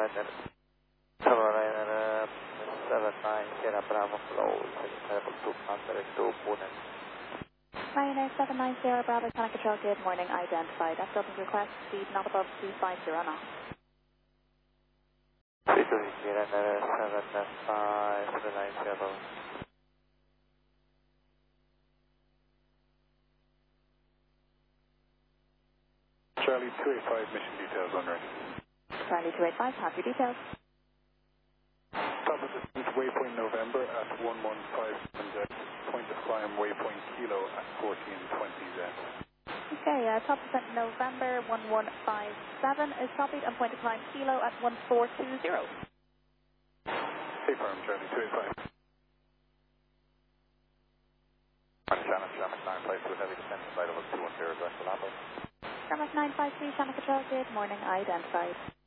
Sierra Bravo flow, level 2, Panther 2, Pune. Ryanair 79 Sierra Bravo, Channel Control, good morning, identified. After request, speed not above 250 knots. Sierra 75, 790. Charlie 285, mission details on ready. Charlie 285, have your details. Top of distance, waypoint November at 115Z. Point of climb, waypoint Kilo at 1420Z. Okay, top percent November 1157 is copied and point of climb Kilo at 1420. Hey, firm, Charlie 285. Shamrock 952, heavy descent, flight level 210, West Lapa. Shamrock 953, Channel Control, good morning, identified.